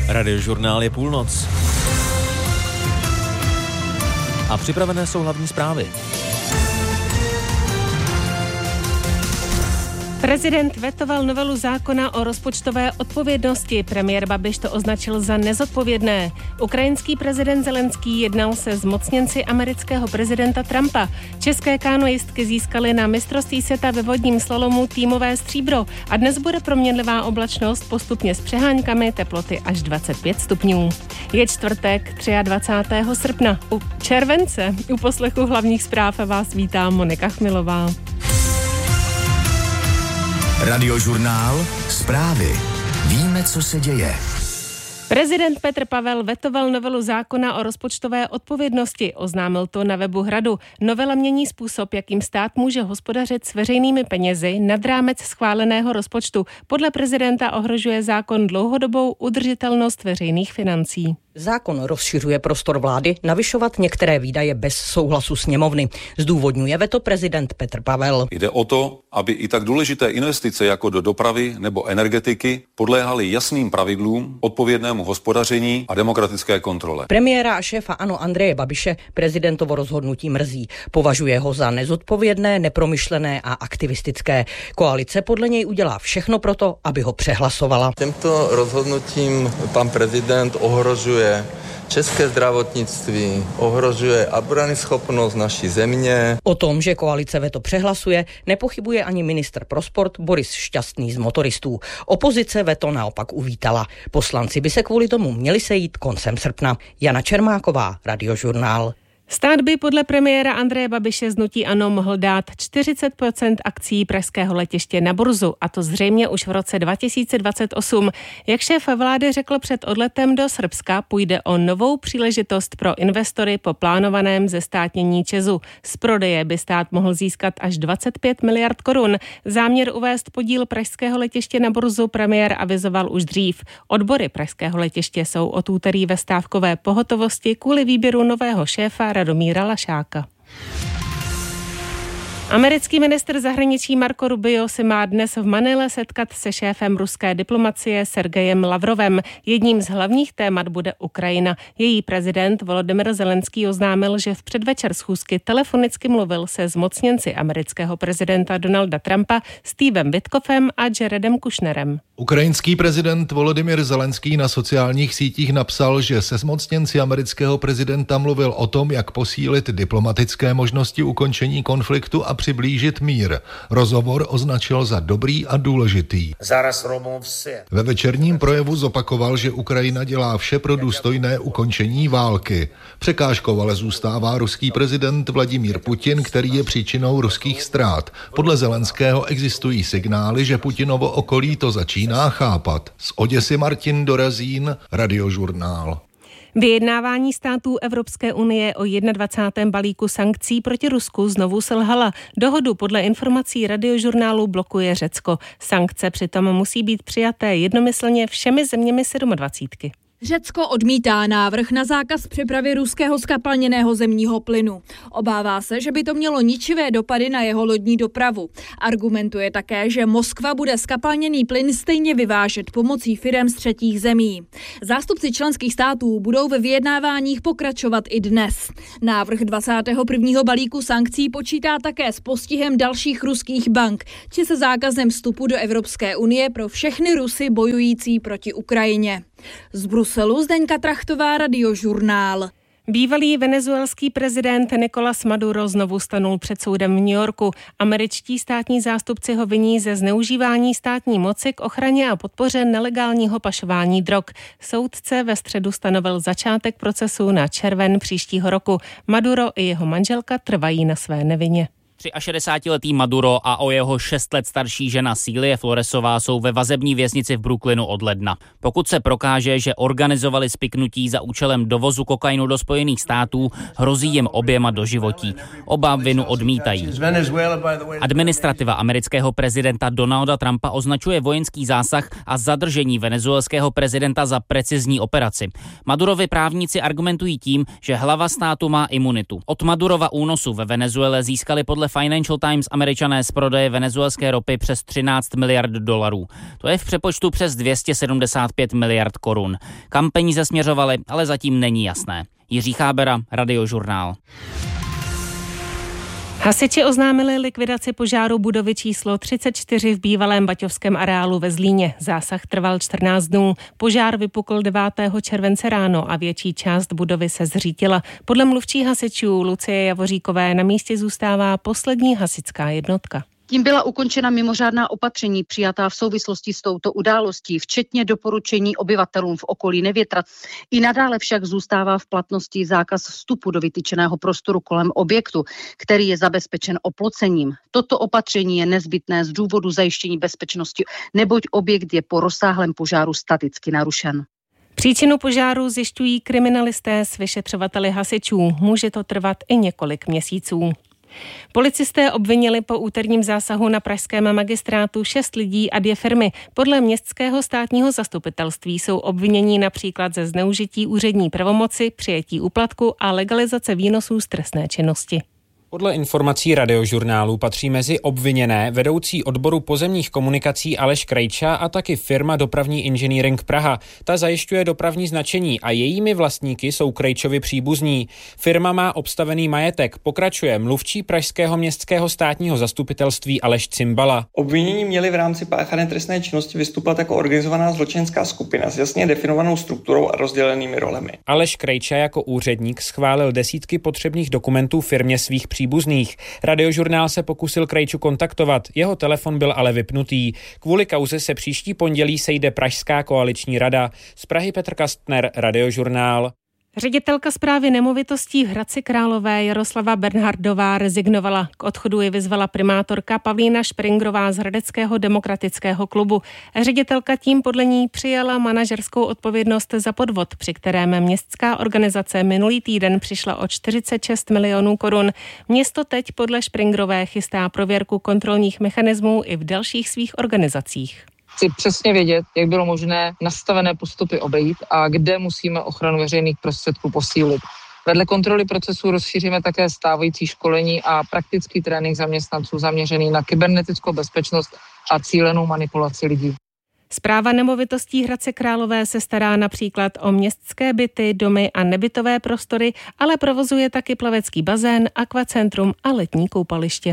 Radiožurnál je půlnoc. A připravené jsou hlavní zprávy. Prezident vetoval novelu zákona o rozpočtové odpovědnosti. Premiér Babiš to označil za nezodpovědné. Ukrajinský prezident Zelenský jednal se zmocněnci amerického prezidenta Trumpa. České kanoistky získaly na mistrovství světa ve vodním slalomu týmové stříbro a dnes bude proměnlivá oblačnost postupně s přeháňkami, teploty až 25 stupňů. Je čtvrtek 23. srpna. U července u poslechu hlavních zpráv vás vítá Monika Chmilová. Radiožurnál, zprávy. Víme, co se děje. Prezident Petr Pavel vetoval novelu zákona o rozpočtové odpovědnosti. Oznámil to na webu Hradu. Novela mění způsob, jakým stát může hospodařit s veřejnými penězi nad rámec schváleného rozpočtu. Podle prezidenta ohrožuje zákon dlouhodobou udržitelnost veřejných financí. Zákon rozšiřuje prostor vlády navyšovat některé výdaje bez souhlasu sněmovny. Zdůvodňuje veto prezident Petr Pavel. Jde o to, aby i tak důležité investice jako do dopravy nebo energetiky podléhaly jasným pravidlům, odpovědnému hospodaření a demokratické kontrole. Premiéra a šéfa ANO Andreje Babiše prezidentovo rozhodnutí mrzí. Považuje ho za nezodpovědné, nepromyšlené a aktivistické. Koalice podle něj udělá všechno proto, aby ho přehlasovala. Tímto rozhodnutím pan prezident ohrožuje české zdravotnictví, ohrožuje obranyschopnost naší země. O tom, že koalice veto přehlasuje, nepochybuje ani ministr pro sport Boris Šťastný z Motoristů. Opozice veto naopak uvítala. Poslanci by se kvůli tomu měli sejít koncem srpna. Jana Čermáková, Radiožurnál. Stát by podle premiéra Andreje Babiše z hnutí ANO mohl dát 40% akcií pražského letiště na burzu, a to zřejmě už v roce 2028. Jak šéf vlády řekl před odletem do Srbska, půjde o novou příležitost pro investory po plánovaném zestátnění ČEZu. Z prodeje by stát mohl získat až 25 miliard korun. Záměr uvést podíl pražského letiště na burzu premiér avizoval už dřív. Odbory pražského letiště jsou od úterý ve stávkové pohotovosti kvůli výběru nového šéfa Radomíra Lašáka. Americký ministr zahraničí Marco Rubio se má dnes v Manile setkat se šéfem ruské diplomacie Sergejem Lavrovem. Jedním z hlavních témat bude Ukrajina. Její prezident Volodymyr Zelenský oznámil, že v předvečer schůzky telefonicky mluvil se zmocněnci amerického prezidenta Donalda Trumpa, Stevem Witkofem a Jaredem Kushnerem. Ukrajinský prezident Volodymyr Zelenský na sociálních sítích napsal, že se zmocněnci amerického prezidenta mluvil o tom, jak posílit diplomatické možnosti ukončení konfliktu a přiblížit mír. Rozhovor označil za dobrý a důležitý. Ve večerním projevu zopakoval, že Ukrajina dělá vše pro důstojné ukončení války. Překážkou ale zůstává ruský prezident Vladimír Putin, který je příčinou ruských ztrát. Podle Zelenského existují signály, že Putinovo okolí to začíná chápat. Z Oděsy Martin Dorazín, Radiožurnál. Vyjednávání států Evropské unie o 21. balíku sankcí proti Rusku znovu selhala. Dohodu podle informací Radiožurnálu blokuje Řecko. Sankce přitom musí být přijaté jednomyslně všemi zeměmi 27. Řecko odmítá návrh na zákaz přepravy ruského zkapalněného zemního plynu. Obává se, že by to mělo ničivé dopady na jeho lodní dopravu. Argumentuje také, že Moskva bude zkapalněný plyn stejně vyvážet pomocí firem z třetích zemí. Zástupci členských států budou ve vyjednáváních pokračovat i dnes. Návrh 21. balíku sankcí počítá také s postihem dalších ruských bank či se zákazem vstupu do Evropské unie pro všechny Rusy bojující proti Ukrajině. Z Bruselu Zdeňka Trachtová, Radiožurnál. Bývalý venezuelský prezident Nicolás Maduro znovu stanul před soudem v New Yorku. Američtí státní zástupci ho viní ze zneužívání státní moci k ochraně a podpoře nelegálního pašování drog. Soudce ve středu stanovil začátek procesu na červen příštího roku. Maduro i jeho manželka trvají na své nevině. 63letý Maduro a o jeho 6 let starší žena Cílie Floresová jsou ve vazební věznici v Brooklynu od ledna. Pokud se prokáže, že organizovali spiknutí za účelem dovozu kokainu do Spojených států, hrozí jim oběma doživotí. Oba vinu odmítají. Administrativa amerického prezidenta Donalda Trumpa označuje vojenský zásah a zadržení venezuelského prezidenta za precizní operaci. Madurovi právníci argumentují tím, že hlava státu má imunitu. Od Madurova únosu ve Venezuele získali podle podle Financial Times Američané z prodeje venezuelské ropy přes 13 miliard dolarů. To je v přepočtu přes 275 miliard korun. Kam peníze směřovaly, ale zatím není jasné. Jiří Chábera, Radiožurnál. Hasiči oznámili likvidaci požáru budovy číslo 34 v bývalém baťovském areálu ve Zlíně. Zásah trval 14 dnů. Požár vypukl 9. července ráno a větší část budovy se zřítila. Podle mluvčí hasičů Lucie Javoříkové na místě zůstává poslední hasičská jednotka. Tím byla ukončena mimořádná opatření přijatá v souvislosti s touto událostí, včetně doporučení obyvatelům v okolí nevětrat. I nadále však zůstává v platnosti zákaz vstupu do vytyčeného prostoru kolem objektu, který je zabezpečen oplocením. Toto opatření je nezbytné z důvodu zajištění bezpečnosti, neboť objekt je po rozsáhlém požáru staticky narušen. Příčinu požáru zjišťují kriminalisté s vyšetřovateli hasičů. Může to trvat i několik měsíců. Policisté obvinili po úterním zásahu na pražském magistrátu 6 lidí a 2 firmy. Podle městského státního zastupitelství jsou obvinění například ze zneužití úřední pravomoci, přijetí úplatku a legalizace výnosů z trestné činnosti. Podle informací Radiožurnálu patří mezi obviněné vedoucí odboru pozemních komunikací Aleš Krejča a taky firma Dopravní Engineering Praha. Ta zajišťuje dopravní značení a jejími vlastníky jsou Krejčovi příbuzní. Firma má obstavený majetek, pokračuje mluvčí pražského městského státního zastupitelství Aleš Cimbala. Obvinění měli v rámci páchané trestné činnosti vystupovat jako organizovaná zločinecká skupina s jasně definovanou strukturou a rozdělenými rolemi. Aleš Krejča jako úředník schválil desítky potřebných dokumentů firmě svých příbuzných. Radiožurnál se pokusil Krejču kontaktovat, jeho telefon byl ale vypnutý. Kvůli kauze se příští pondělí sejde Pražská koaliční rada. Z Prahy Petr Kastner, Radiožurnál. Ředitelka správy nemovitostí v Hradci Králové Jaroslava Bernhardová rezignovala. K odchodu ji vyzvala primátorka Pavlína Špringrová z Hradeckého demokratického klubu. Ředitelka tím podle ní přijala manažerskou odpovědnost za podvod, při kterém městská organizace minulý týden přišla o 46 milionů korun. Město teď podle Špringrové chystá prověrku kontrolních mechanismů i v dalších svých organizacích. Chci přesně vědět, jak bylo možné nastavené postupy obejít a kde musíme ochranu veřejných prostředků posílit. Vedle kontroly procesů rozšíříme také stávající školení a praktický trénink zaměstnanců zaměřený na kybernetickou bezpečnost a cílenou manipulaci lidí. Správa nemovitostí Hradce Králové se stará například o městské byty, domy a nebytové prostory, ale provozuje taky plavecký bazén, akvacentrum a letní koupaliště.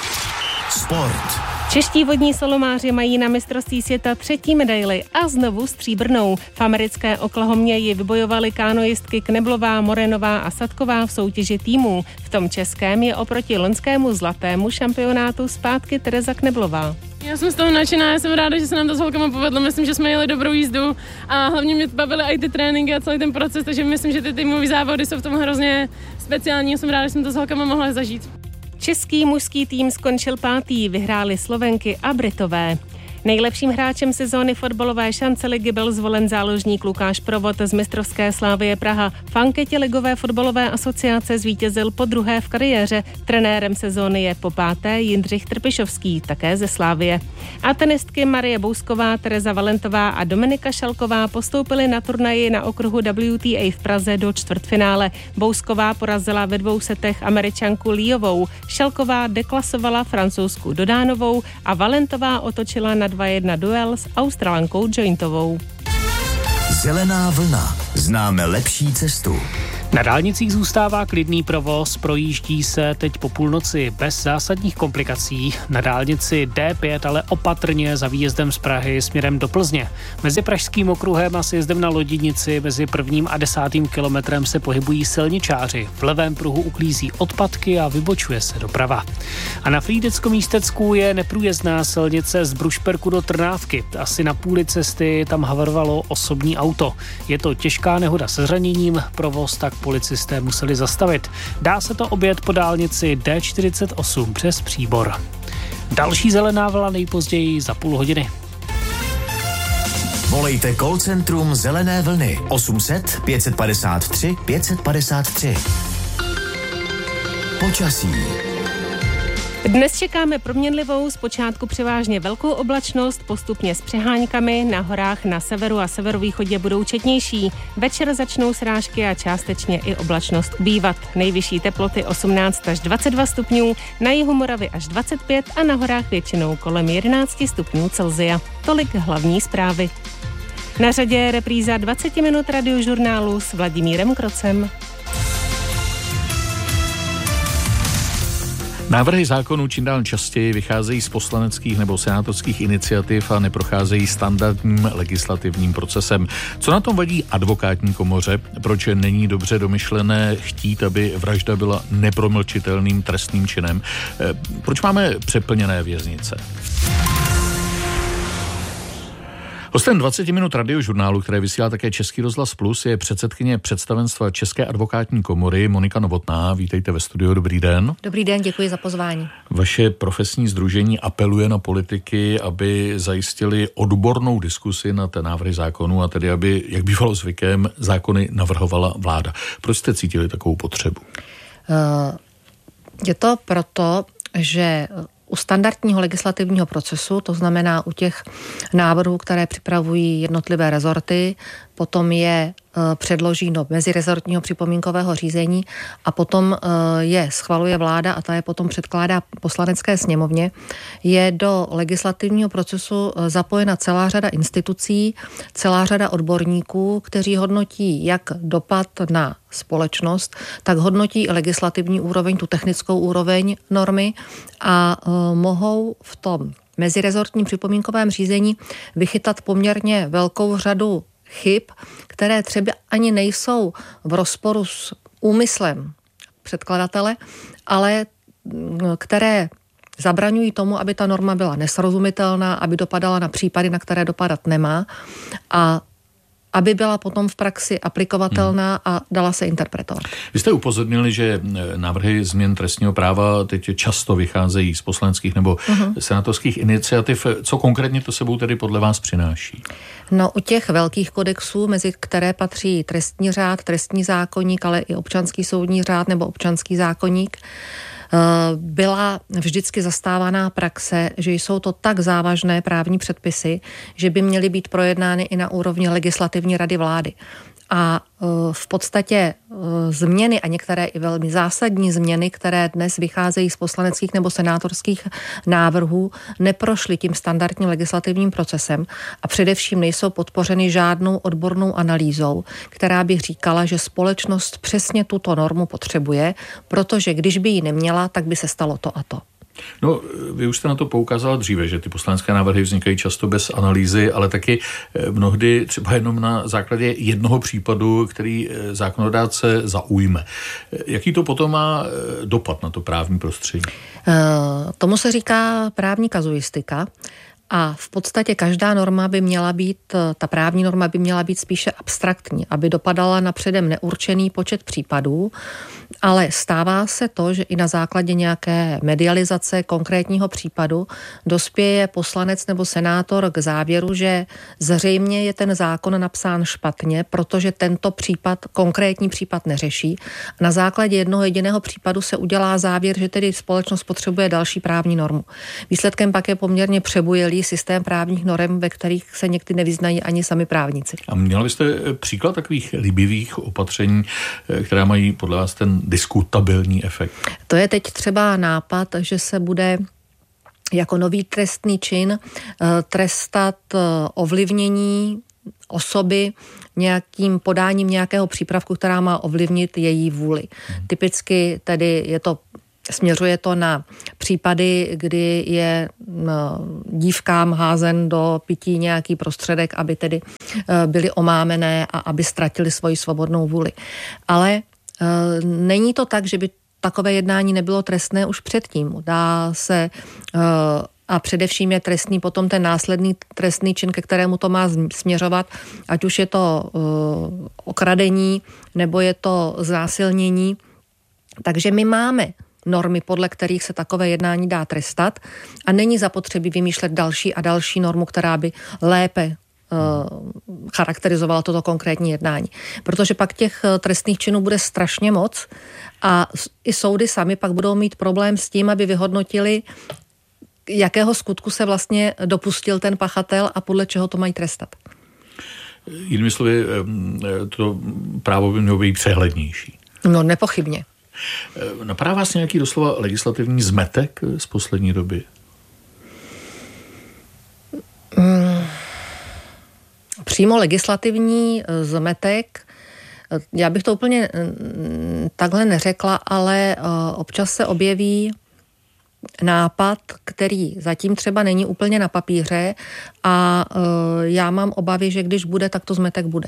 Sport. Čeští vodní slalomáři mají na mistrovství světa 3. medaili a znovu stříbrnou. V americké Oklahomě ji vybojovali kánoistky Kneblová, Morenová a Sadková v soutěži týmů. V tom českém je oproti loňskému zlatému šampionátu zpátky Tereza Kneblová. Já jsem z toho nadšená, já jsem ráda, že se nám to s holkama povedlo, myslím, že jsme jeli dobrou jízdu a hlavně mě bavily i ty tréninky a celý ten proces, takže myslím, že ty týmové závody jsou v tom hrozně speciální, jsem ráda, že jsem to s holkama mohla zažít. Český mužský tým skončil 5. Vyhráli Slovenky a Britové. Nejlepším hráčem sezóny fotbalové šance ligy byl zvolen záložník Lukáš Provod z mistrovské Slavie Praha. V anketě Ligové fotbalové asociace zvítězil po 2. v kariéře. Trenérem sezóny je po 5. Jindřich Trpišovský, také ze Slavie. A tenistky Marie Bousková, Tereza Valentová a Dominika Šalková postoupily na turnaji na okruhu WTA v Praze do čtvrtfinále. Bousková porazila ve 2 setech Američanku Líovou. Šalková deklasovala Francouzsku Dodánovou a Valentová otočila na 2-1 duel s Australankou Jointovou. Zelená vlna. Známe lepší cestu. Na dálnicích zůstává klidný provoz, projíždí se teď po půlnoci bez zásadních komplikací. Na dálnici D5 ale opatrně za výjezdem z Prahy směrem do Plzně. Mezi Pražským okruhem a sjezdem na Loděnici mezi 1. a 10. kilometrem se pohybují silničáři. V levém pruhu uklízí odpadky a vybočuje se doprava. A na Frýdecko-Místecku je neprůjezdná silnice z Brušperku do Trnávky. Asi na půli cesty tam havarovalo osobní auto. Je to těžká nehoda se zraněním, provoz tak policisté museli zastavit. Dá se to objet po dálnici D48 přes Příbor. Další zelená vlna nejpozději za půl hodiny. Volejte call centrum Zelené vlny 800 553 553. Počasí. Dnes čekáme proměnlivou, zpočátku převážně velkou oblačnost, postupně s přeháňkami, na horách na severu a severovýchodě budou četnější. Večer začnou srážky a částečně i oblačnost ubývat. Nejvyšší teploty 18 až 22 stupňů, na jihu Moravy až 25 a na horách většinou kolem 11 stupňů Celsia. Tolik hlavní zprávy. Na řadě je repríza 20 minut radiožurnálu s Vladimírem Krocem. Návrhy zákonů čím dál častěji vycházejí z poslaneckých nebo senátorských iniciativ a neprocházejí standardním legislativním procesem. Co na tom vadí advokátní komoře? Proč není dobře domyšlené chtít, aby vražda byla nepromlčitelným trestným činem? Proč máme přeplněné věznice? Hostem 20 minut radiožurnálu, které vysílá také Český rozhlas Plus, je předsedkyně představenstva České advokátní komory Monika Novotná. Vítejte ve studiu, dobrý den. Dobrý den, děkuji za pozvání. Vaše profesní sdružení apeluje na politiky, aby zajistili odbornou diskusi na té návrhy zákonů a tedy, aby, jak bývalo zvykem, zákony navrhovala vláda. Proč jste cítili takovou potřebu? Je to proto, že u standardního legislativního procesu, to znamená u těch návrhů, které připravují jednotlivé rezorty, potom je předloží do mezirezortního připomínkového řízení a potom je schvaluje vláda a ta je potom předkládá Poslanecké sněmovně, je do legislativního procesu zapojena celá řada institucí, celá řada odborníků, kteří hodnotí jak dopad na společnost, tak hodnotí i legislativní úroveň, tu technickou úroveň normy a mohou v tom mezirezortním připomínkovém řízení vychytat poměrně velkou řadu chyb, které třeba ani nejsou v rozporu s úmyslem předkladatele, ale které zabraňují tomu, aby ta norma byla nesrozumitelná, aby dopadala na případy, na které dopadat nemá a aby byla potom v praxi aplikovatelná a dala se interpretovat. Vy jste upozornili, že návrhy změn trestního práva teď často vycházejí z poslaneckých nebo senátorských iniciativ. Co konkrétně to sebou tedy podle vás přináší? No, u těch velkých kodexů, mezi které patří trestní řád, trestní zákoník, ale i občanský soudní řád nebo občanský zákoník, byla vždycky zastávaná praxe, že jsou to tak závažné právní předpisy, že by měly být projednány i na úrovni legislativní rady vlády. A v podstatě změny a některé i velmi zásadní změny, které dnes vycházejí z poslaneckých nebo senátorských návrhů, neprošly tím standardním legislativním procesem a především nejsou podpořeny žádnou odbornou analýzou, která by říkala, že společnost přesně tuto normu potřebuje, protože když by ji neměla, tak by se stalo to a to. No, vy už jste na to poukázala dříve, že ty poslanecké návrhy vznikají často bez analýzy, ale taky mnohdy třeba jenom na základě jednoho případu, který zákonodárce zaujme. Jaký to potom má dopad na to právní prostředí? Tomu se říká právní kazuistika. A v podstatě každá norma by měla být, ta právní norma by měla být spíše abstraktní, aby dopadala na předem neurčený počet případů, ale stává se to, že i na základě nějaké medializace konkrétního případu dospěje poslanec nebo senátor k závěru, že zřejmě je ten zákon napsán špatně, protože tento případ, konkrétní případ neřeší. Na základě jednoho jediného případu se udělá závěr, že tedy společnost potřebuje další právní normu. Výsledkem pak je poměrně přebujelý systém právních norem, ve kterých se někdy nevyznají ani sami právníci. A měla byste příklad takových líbivých opatření, která mají podle vás ten diskutabilní efekt? To je teď třeba nápad, že se bude jako nový trestný čin trestat ovlivnění osoby nějakým podáním nějakého přípravku, která má ovlivnit její vůli. Typicky tedy směřuje to na případy, kdy je dívkám házen do pití nějaký prostředek, aby tedy byly omámené a aby ztratili svoji svobodnou vůli. Ale není to tak, že by takové jednání nebylo trestné už předtím. Dá se a především je trestný potom ten následný trestný čin, ke kterému to má směřovat, ať už je to okradení nebo je to znásilnění. Takže my máme normy, podle kterých se takové jednání dá trestat a není zapotřebí vymýšlet další a další normu, která by lépe charakterizovala toto konkrétní jednání. Protože pak těch trestných činů bude strašně moc a i soudy sami pak budou mít problém s tím, aby vyhodnotili, jakého skutku se vlastně dopustil ten pachatel a podle čeho to mají trestat. Jinými slovy, to právo by mělo být přehlednější. No, nepochybně. Napadá vás nějaký doslova legislativní zmetek z poslední doby? Přímo legislativní zmetek, já bych to úplně takhle neřekla, ale občas se objeví nápad, který zatím třeba není úplně na papíře a já mám obavy, že když bude, tak to zmetek bude.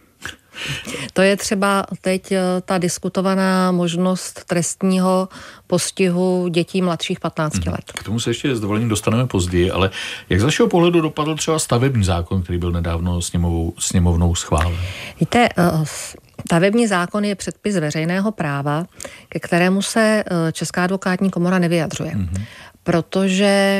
To je třeba teď ta diskutovaná možnost trestního postihu dětí mladších 15 let. K tomu se ještě s dovolením dostaneme později, ale jak z vašeho pohledu dopadl třeba stavební zákon, který byl nedávno sněmovnou schválen? Víte, stavební zákon je předpis veřejného práva, ke kterému se Česká advokátní komora nevyjadřuje, protože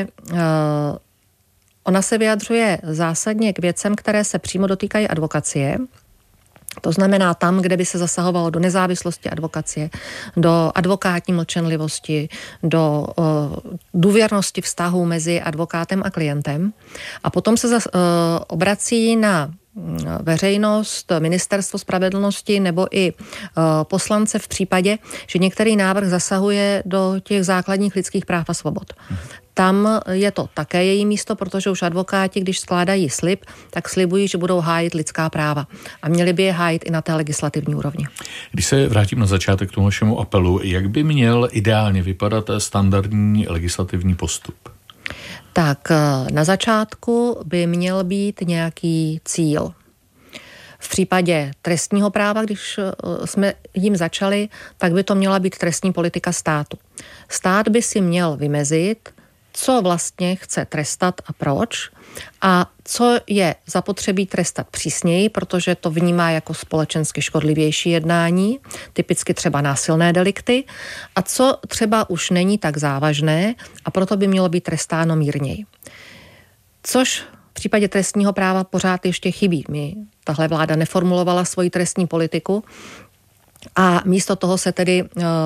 ona se vyjadřuje zásadně k věcem, které se přímo dotýkají advokacie. To znamená tam, kde by se zasahovalo do nezávislosti advokacie, do advokátní mlčenlivosti, do důvěrnosti vztahu mezi advokátem a klientem. A potom se obrací na veřejnost, Ministerstvo spravedlnosti nebo i poslance v případě, že některý návrh zasahuje do těch základních lidských práv a svobod. Tam je to také její místo, protože už advokáti, když skládají slib, tak slibují, že budou hájit lidská práva. A měli by je hájit i na té legislativní úrovni. Když se vrátím na začátek k tomu vašemu apelu, jak by měl ideálně vypadat standardní legislativní postup? Tak na začátku by měl být nějaký cíl. V případě trestního práva, když jsme jim začali, tak by to měla být trestní politika státu. Stát by si měl vymezit, co vlastně chce trestat a proč a co je zapotřebí trestat přísněji, protože to vnímá jako společensky škodlivější jednání, typicky třeba násilné delikty, a co třeba už není tak závažné a proto by mělo být trestáno mírněji. Což v případě trestního práva pořád ještě chybí. Tahle vláda neformulovala svoji trestní politiku a místo toho se tedy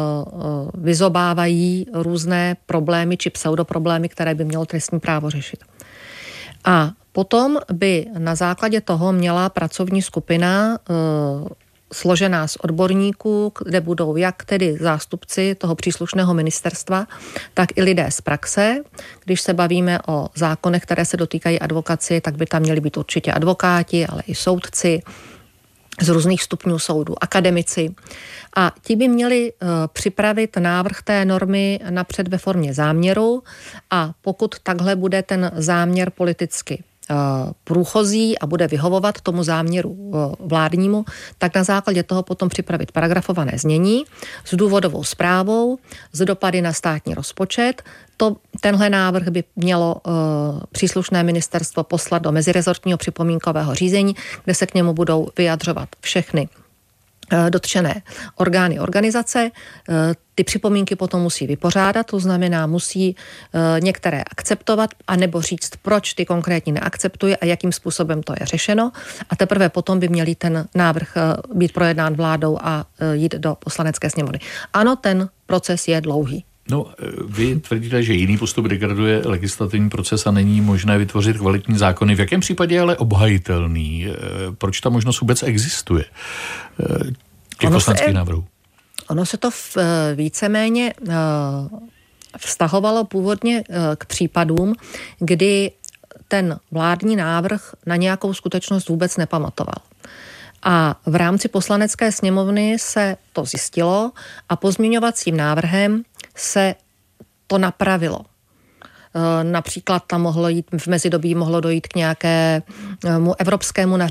vyzobávají různé problémy či pseudoproblémy, které by mělo trestní právo řešit. A potom by na základě toho měla pracovní skupina složená z odborníků, kde budou jak tedy zástupci toho příslušného ministerstva, tak i lidé z praxe. Když se bavíme o zákonech, které se dotýkají advokacie, tak by tam měli být určitě advokáti, ale i soudci z různých stupňů soudu, akademici. A ti by měli připravit návrh té normy napřed ve formě záměru a pokud takhle bude ten záměr politicky průchozí a bude vyhovovat tomu záměru vládnímu, tak na základě toho potom připravit paragrafované znění s důvodovou zprávou, s dopady na státní rozpočet. Tenhle návrh by mělo příslušné ministerstvo poslat do mezirezortního připomínkového řízení, kde se k němu budou vyjadřovat všechny dotčené orgány organizace. Ty připomínky potom musí vypořádat, to znamená musí některé akceptovat anebo říct, proč ty konkrétní neakceptuje a jakým způsobem to je řešeno. A teprve potom by měl ten návrh být projednán vládou a jít do poslanecké sněmovny. Ano, ten proces je dlouhý. No, vy tvrdíte, že jiný postup degraduje legislativní proces a není možné vytvořit kvalitní zákony. V jakém případě je ale obhajitelný? Proč ta možnost vůbec existuje? Těch poslaneckých návrhů. Ono se to víceméně vztahovalo původně k případům, kdy ten vládní návrh na nějakou skutečnost vůbec nepamatoval. A v rámci poslanecké sněmovny se to zjistilo a pozměňovacím návrhem se to napravilo. Například tam v mezidobí mohlo dojít k nějakému evropskému